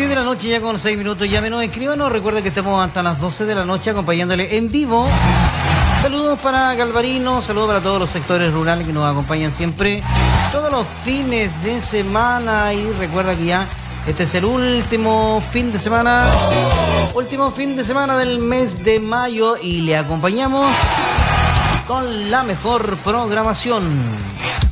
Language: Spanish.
10 de la noche ya con 6 minutos, llámenos, escríbanos, recuerden que estamos hasta las 12 de la noche acompañándole en vivo. Saludos para Galvarino, saludos para todos los sectores rurales que nos acompañan siempre, todos los fines de semana, y recuerda que ya este es el último fin de semana del mes de mayo y le acompañamos con la mejor programación.